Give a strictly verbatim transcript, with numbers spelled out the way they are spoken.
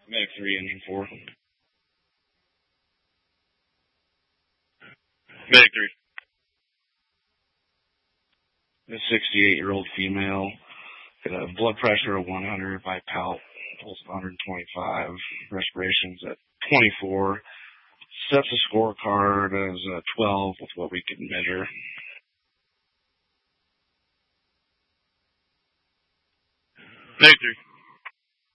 Medic three, ending four. Medic three. A sixty-eight-year-old female. Got a blood pressure of one hundred by palp. Pulse of one twenty-five. Respirations at twenty-four. Sets a scorecard as a twelve with what we can measure. Medic three.